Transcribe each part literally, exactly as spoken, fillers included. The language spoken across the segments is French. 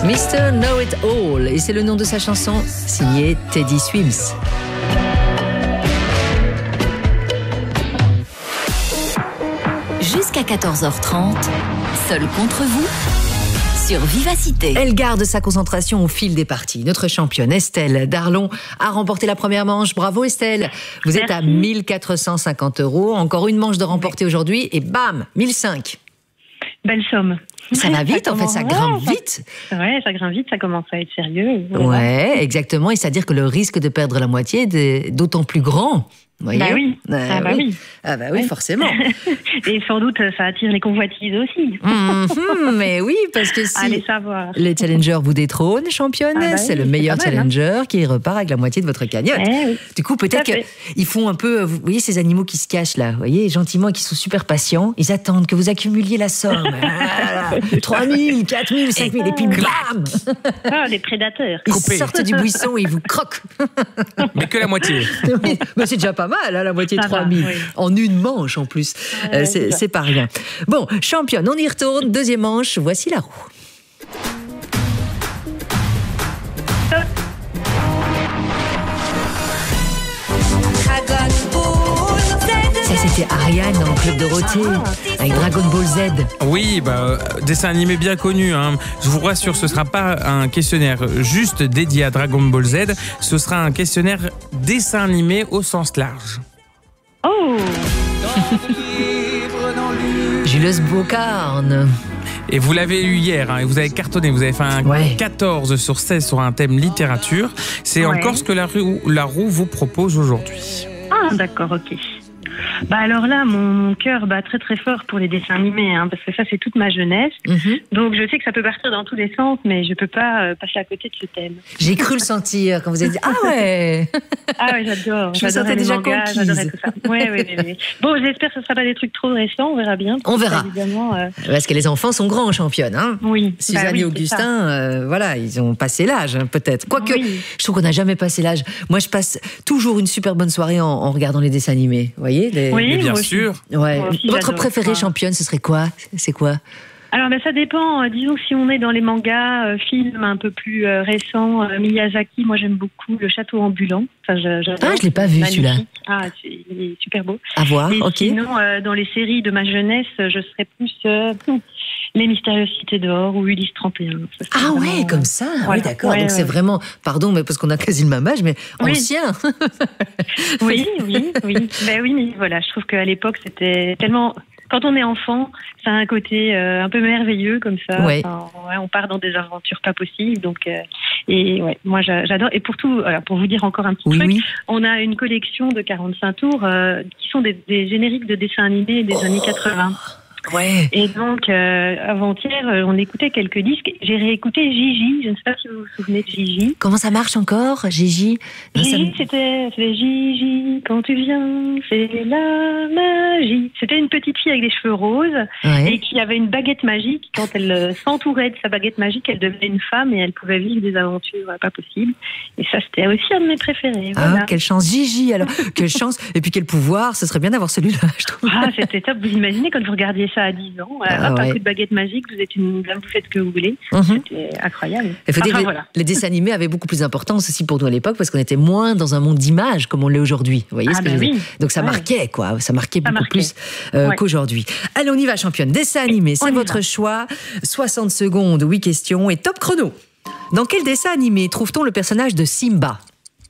mister Know It All, et c'est le nom de sa chanson, signée Teddy Swims. Jusqu'à quatorze heures trente, Seul contre vous, sur Vivacité. Elle garde sa concentration au fil des parties. Notre championne Estelle Darlon a remporté la première manche. Bravo Estelle. Vous Merci. êtes à mille quatre cent cinquante euros. Encore une manche de remporter aujourd'hui et bam, mille cinq. Belle somme. Ça va vite, Ça en fait, ça commence- grimpe ouais, vite. Ça, ouais, ça grimpe vite, ça commence à être sérieux. Voilà. Ouais, exactement. Et c'est-à-dire que le risque de perdre la moitié est d'autant plus grand. Vous voyez Bah oui. Euh, Ah bah oui. Ah bah oui, Ouais. forcément. Et sans doute, ça attire les convoitises aussi. Mhm, mais oui, parce que si Allez savoir. les challengers vous détrônent, championne, Ah bah c'est oui, le c'est meilleur pas mal, hein. challenger qui repart avec la moitié de votre cagnotte. Eh oui. Du coup, peut-être Tout à fait. qu'ils font un peu, vous voyez ces animaux qui se cachent là, vous voyez, gentiment, et qui sont super patients, ils attendent que vous accumuliez la somme. Voilà. trois mille, quatre mille, cinq mille, et puis bam, Ah, les prédateurs. ils Coupé. sortent du buisson et ils vous croquent. Mais que la moitié. Oui, bah, c'est déjà pas mal, hein, la moitié de Ça va, trois mille. oui. En une manche en plus. Ouais, Euh, c'est c'est ça. c'est pas rien. Bon, championne, on y retourne. Deuxième manche, voici la roue. Ça, c'était Ariane dans le Club Dorothée, avec Dragon Ball Z. Oui, bah, euh, dessin animé bien connu. Hein. Je vous rassure, ce ne sera pas un questionnaire juste dédié à Dragon Ball Z. Ce sera un questionnaire dessin animé au sens large. Oh, Jules Bocarne. Et vous l'avez eu hier, hein, et vous avez cartonné. Vous avez fait un Ouais. quatorze sur seize sur un thème littérature. C'est Ouais. encore ce que la roue, la roue vous propose aujourd'hui. ah d'accord, ok. Bah alors là, mon, mon cœur bat très très fort pour les dessins animés, hein, parce que ça c'est toute ma jeunesse. Mhm. Donc je sais que ça peut partir dans tous les sens, mais je peux pas euh, passer à côté de ce thème. J'ai cru le sentir quand vous avez dit ah ouais. Ah ouais, j'adore. Je me J'adorais sentais les déjà mangas, conquise. j'adorais tout ça. Ouais, ouais, ouais, ouais. Bon, j'espère que ce sera pas des trucs trop récents, on verra bien. On verra. Évidemment. euh, Parce que les enfants sont grands, championne. Hein. Oui. Suzanne Bah oui, et c'est Augustin, euh, voilà, ils ont passé l'âge, hein, peut-être. Quoique, Oui. je trouve qu'on n'a jamais passé l'âge. Moi, je passe toujours une super bonne soirée en, en regardant les dessins animés. Vous voyez les- Oui, Mais bien moi aussi. sûr. Ouais. Moi aussi, Votre j'adore. préféré Ouais. championne, ce serait quoi? C'est quoi? Alors, ben, ça dépend. Euh, disons que si on est dans les mangas, euh, films un peu plus euh, récents, euh, Miyazaki, moi j'aime beaucoup Le Château ambulant. Enfin, je- j'adore. Ah, je l'ai pas vu, Magnifique. celui-là. Ah, c'est, il est super beau. À voir, Et ok. sinon, euh, dans les séries de ma jeunesse, euh, je serais plus euh, Les Mystérieuses Cités d'Or ou Ulysse trente et un. Ça, c'est Ah vraiment, ouais, comme ça. Ah voilà. oui, d'accord. Ouais, Donc c'est ouais. vraiment, pardon, mais parce qu'on a quasi le même âge, mais Oui. ancien. Oui, oui, oui. Ben oui, mais voilà, je trouve qu'à l'époque, c'était tellement. Quand on est enfant, ça a un côté euh, un peu merveilleux comme ça. Ouais. Enfin, ouais, on part dans des aventures pas possibles. Donc, euh, et ouais, moi j'a- j'adore. Et pour tout, voilà, pour vous dire encore un petit Oui, truc, oui. on a une collection de quarante-cinq tours euh, qui sont des, des génériques de dessins animés des années quatre-vingts. Ouais. Et donc, euh, avant-hier, euh, on écoutait quelques disques. J'ai réécouté Gigi. Je ne sais pas si vous vous souvenez de Gigi. Comment ça marche encore, Gigi? Non, ça Gigi, me- c'était c'était Gigi, quand tu viens, c'est la magie. C'était une petite fille avec des cheveux roses Ouais. et qui avait une baguette magique. Quand elle euh, s'entourait de sa baguette magique, elle devenait une femme et elle pouvait vivre des aventures euh, pas possibles. Et ça, c'était aussi un de mes préférés. Ah, Voilà. quelle chance, Gigi, alors. Quelle chance. Et puis quel pouvoir. Ce serait bien d'avoir celui-là, je trouve. Ah, c'était top. Vous imaginez quand vous regardiez ça à dix ans, voilà, Ah hop, ouais. un coup de baguette magique, vous êtes une dame, vous faites ce que vous voulez. Mhm. C'était incroyable. Il faut dire Enfin, que les, voilà. les dessins animés avaient beaucoup plus d'importance aussi pour nous à l'époque parce qu'on était moins dans un monde d'images comme on l'est aujourd'hui. Vous voyez Ah ce que bah je veux dire? oui. Donc ça Ouais. marquait, quoi. Ça marquait beaucoup marquait. plus euh, Ouais. qu'aujourd'hui. Allez, on y va, championne. Dessin animé, On c'est y votre va. choix. soixante secondes, huit questions et top chrono. Dans quel dessin animé trouve-t-on le personnage de Simba?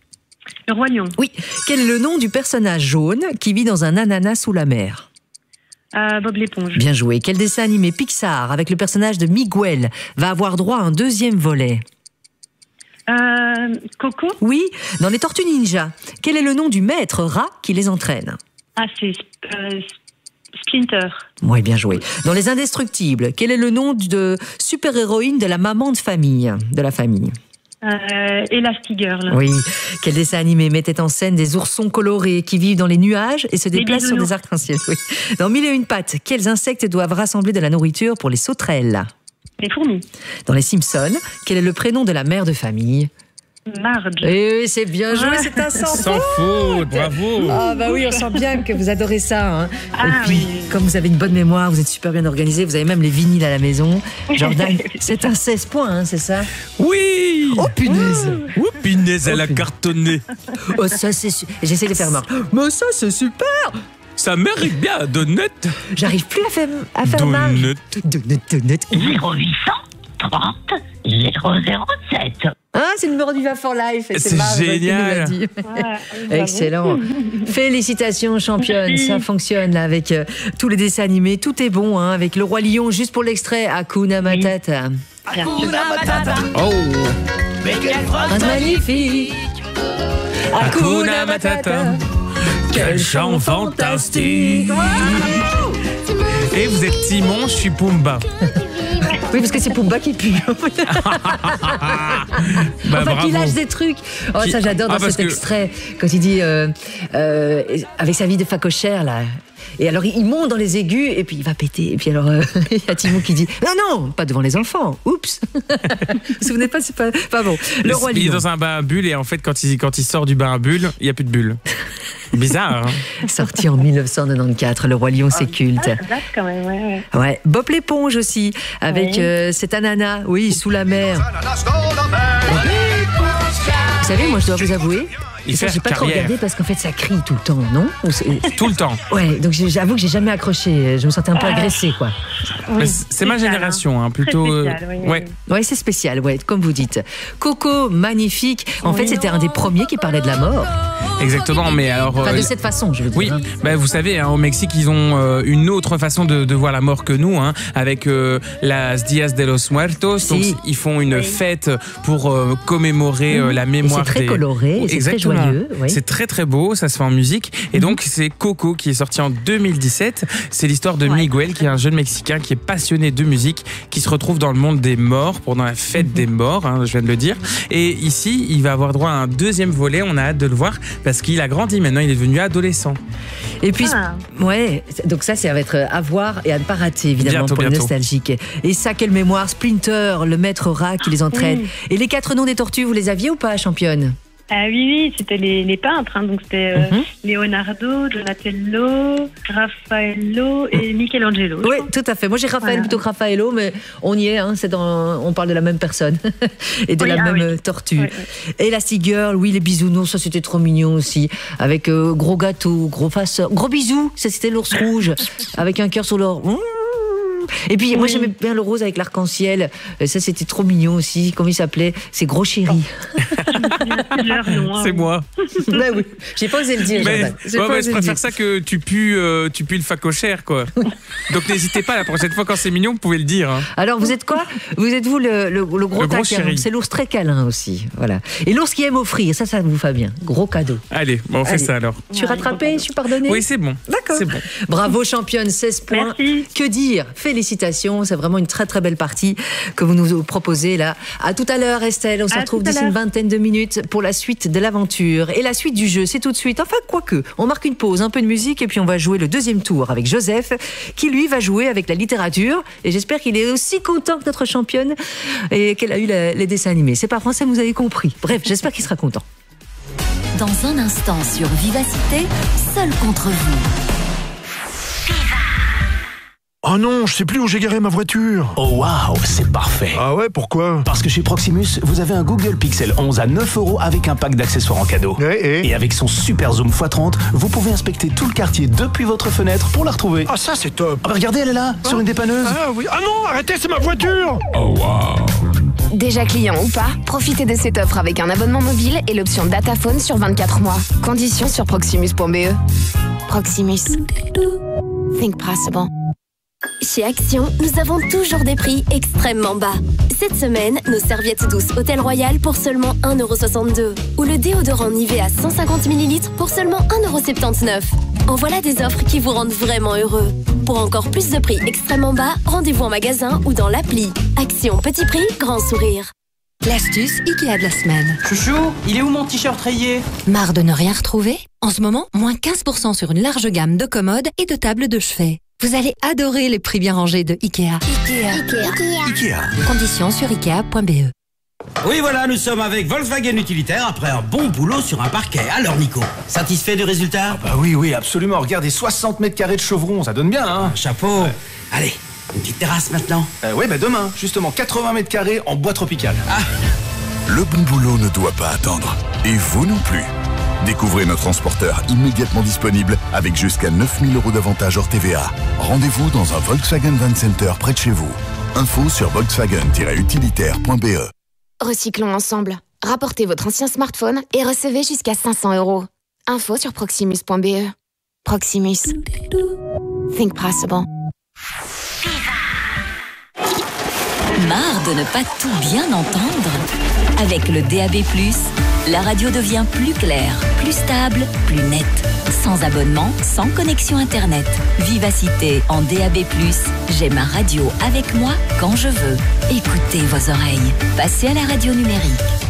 Le Roi Lion. Oui. Quel est le nom du personnage jaune qui vit dans un ananas sous la mer? Euh, Bob l'éponge. Bien joué. Quel dessin animé Pixar avec le personnage de Miguel va avoir droit à un deuxième volet? Euh, Coco. Oui. Dans les Tortues Ninja, quel est le nom du maître rat qui les entraîne? Ah, c'est euh, Splinter. Oui, bien joué. Dans Les Indestructibles, quel est le nom de super-héroïne de la maman de famille, de la famille? Euh, Elastigirl. Oui. Quel dessin animé mettait en scène des oursons colorés qui vivent dans les nuages et se Les déplacent sur bisounours. des arcs-en-ciel? Oui. Dans Mille et une pattes, quels insectes doivent rassembler de la nourriture pour les sauterelles? Les fourmis. Dans Les Simpsons, quel est le prénom de la mère de famille? Marge. Eh oui, c'est bien joué, c'est un sans Sans faute, bravo. Ah bah oui, on sent bien que vous adorez ça. Hein. Ah Et puis, oui. comme vous avez une bonne mémoire, vous êtes super bien organisé, vous avez même les vinyles à la maison. Jordan, c'est un seize points, hein, c'est ça? Oui. Oh punaise! Oh, punaise, elle a Oh, punaise. cartonné. Oh ça c'est su- J'essaie de les faire marre. Mais ça c'est super! Sa mère est bien à Donut. J'arrive plus à faire, à faire marge. Donut. Donut, donut. zéro huit cent trente zéro zéro sept. Ah, c'est le numéro du Viva for Life. et C'est Marge qui nous l'a génial. dit. Ah, Excellent. Félicitations, championne. Merci. Ça fonctionne là, avec euh, tous les dessins animés. Tout est bon, hein, avec le Roi Lion, juste pour l'extrait. Hakuna Matata. bien sûr. Oh. Phrase magnifique. Hakuna Matata. Quel chant fantastique. Et vous êtes Timon, je suis Pumba. Oui, parce que c'est Pumba qui pue. Bah, Enfin, qui bravo. lâche des trucs. Oh, Qui- ça, j'adore Ah, dans parce cet que- extrait. Quand il dit, euh, euh, avec sa vie de facochère, là. Et alors, il monte dans les aigus, et puis il va péter. Et puis alors, euh, il y a Timon qui dit, non, non, pas devant les enfants. Oups. Vous vous souvenez pas, c'est pas, pas bon. Le Roi Il est Lion. dans un bain à bulles et en fait, quand il, quand il sort du bain à bulles, il n'y a plus de bulles. Bizarre, hein. Sorti en mille neuf cent quatre-vingt-quatorze, Le Roi Lion, c'est culte. Ah, ça date quand même, ouais, ouais. Ouais, Bob l'éponge aussi, avec Oui. euh, cet ananas, oui, sous la mer. Vous savez, moi je dois vous avouer, Il et ça fait j'ai pas trop carrière. regardé parce qu'en fait ça crie tout le temps, non? Ou c'est- Tout le temps. Ouais, donc j'ai- j'avoue que j'ai jamais accroché, je me sentais un peu Ah. agressée, quoi. Mais Oui, c'est c'est ma spécial, génération, hein, Très plutôt. euh, spécial, oui, ouais. oui. Ouais, c'est spécial, ouais, comme vous dites. Coco, magnifique. En fait, c'était un des premiers qui parlait de la mort. Exactement, mais alors. Enfin, de euh, cette façon, je veux dire. Oui, hein. bah, vous savez, hein, au Mexique, ils ont euh, une autre façon de, de voir la mort que nous, hein, avec euh, las Días de los Muertos. Si. Donc, ils font une fête pour euh, commémorer euh, la mémoire c'est très des. coloré, et c'est très Exactement. joyeux, oui. C'est très très beau, ça se fait en musique. Et donc, c'est Coco qui est sorti en deux mille dix-sept. C'est l'histoire de Ouais. Miguel, qui est un jeune Mexicain qui est passionné de musique, qui se retrouve dans le monde des morts pendant la fête des morts, hein, je viens de le dire. Et ici, il va avoir droit à un deuxième volet. On a hâte de le voir parce qu'il a grandi. Maintenant, il est devenu adolescent. Et puis, Ah. ouais, donc ça, c'est à être à voir et à ne pas rater, évidemment, Bientôt, pour les bientôt. nostalgiques. Et ça, quelle mémoire, Splinter, le maître rat qui les entraîne. Oui. Et les quatre noms des tortues, vous les aviez ou pas, championne? Ah oui, oui, c'était les, les peintres, hein, donc c'était euh, Mhm. Leonardo, Donatello, Raffaello et Michelangelo. je Oui, crois. tout à fait. Moi, j'ai Raphaël Voilà. plutôt que Raffaello, mais on y est, hein, c'est dans, on parle de la même personne et de Oui, la ah même oui. euh, tortue. Oui, Elastigirl, oui, les bisounours, ça c'était trop mignon aussi. Avec euh, gros gâteau, gros faceur, gros bisous, ça c'était l'ours rouge, avec un cœur sur leur. Mmh. Et puis moi Oui. j'aimais bien le rose avec l'arc-en-ciel, Euh, ça c'était trop mignon aussi. Comment il s'appelait? C'est Gros Chéri. Plusieurs noms, hein, C'est oui. moi. Bah oui, j'ai pas osé le dire. Mais, Jordan. J'ai ouais, pas mais osé je le préfère dire. ça que tu pues, euh, tu pues le facochère, quoi. Donc n'hésitez pas, la prochaine fois quand c'est mignon, vous pouvez le dire. hein. Alors vous êtes quoi? Vous êtes vous le, le, le gros Le gros taquin. chéri. C'est l'ours très câlin aussi, voilà. Et l'ours qui aime offrir, ça, ça vous va bien. Gros cadeau. Allez, bon, on fait Allez. ça alors. Je suis rattrapée, je suis pardonnée. Oui, c'est bon. D'accord. C'est bon. Bravo championne, seize points. Merci. Que dire? Félicitations, c'est vraiment une très très belle partie que vous nous proposez là. À tout à l'heure Estelle, on se À retrouve tout à d'ici une l'heure. vingtaine de minutes pour la suite de l'aventure. Et la suite du jeu, c'est tout de suite. Enfin, quoique, on marque une pause, un peu de musique et puis on va jouer le deuxième tour avec Joseph qui lui va jouer avec la littérature. Et j'espère qu'il est aussi content que notre championne et qu'elle a eu la- les dessins animés. C'est pas français, vous avez compris. Bref, j'espère qu'il sera content. Dans un instant sur Vivacité, seul contre vous. Oh non, je sais plus où j'ai garé ma voiture. Oh waouh, c'est parfait. Ah ouais, pourquoi? Parce que chez Proximus, vous avez un Google Pixel onze à neuf euros avec un pack d'accessoires en cadeau. Ouais, et Et avec son super zoom fois trente, vous pouvez inspecter tout le quartier depuis votre fenêtre pour la retrouver. Ah ça c'est top. Ah bah regardez, elle est là, sur une dépanneuse. Ah oui. Ah non, arrêtez, c'est ma voiture. Déjà client ou pas, profitez de cette offre avec un abonnement mobile et l'option Dataphone sur vingt-quatre mois. Conditions sur proximus point b e. Proximus. Think possible. Chez Action, nous avons toujours des prix extrêmement bas. Cette semaine, nos serviettes douces Hôtel Royal pour seulement un euro soixante-deux ou le déodorant Nivea cent cinquante millilitres pour seulement un euro soixante-dix-neuf. En voilà des offres qui vous rendent vraiment heureux. Pour encore plus de prix extrêmement bas, rendez-vous en magasin ou dans l'appli. Action petit prix, grand sourire. L'astuce Ikea de la semaine. Chouchou, il est où mon t-shirt rayé? Marre de ne rien retrouver? En ce moment, moins quinze pour cent sur une large gamme de commodes et de tables de chevet. Vous allez adorer les prix bien rangés de Ikea. Ikea. Ikea. Conditions sur ikea point b e. Oui, voilà, nous sommes avec Volkswagen Utilitaire après un bon boulot sur un parquet. Alors, Nico, satisfait du résultat? Ah bah oui, oui, absolument. Regardez, soixante mètres carrés de chevron, ça donne bien, hein. Chapeau. Ouais. Allez, une petite terrasse maintenant. Euh, oui, bah demain, justement, quatre-vingts mètres carrés en bois tropical. Ah. Le bon boulot ne doit pas attendre. Et vous non plus. Découvrez nos transporteurs immédiatement disponibles avec jusqu'à neuf mille euros d'avantage hors T V A. Rendez-vous dans un Volkswagen Van Center près de chez vous. Info sur volkswagen tiret utilitaire point b e. Recyclons ensemble. Rapportez votre ancien smartphone et recevez jusqu'à cinq cents euros. Info sur proximus point b e. Proximus. Think possible. Marre de ne pas tout bien entendre? Avec le D A B plus, la radio devient plus claire, plus stable, plus nette. Sans abonnement, sans connexion Internet. Vivacité en D A B plus, j'ai ma radio avec moi quand je veux. Écoutez vos oreilles. Passez à la radio numérique.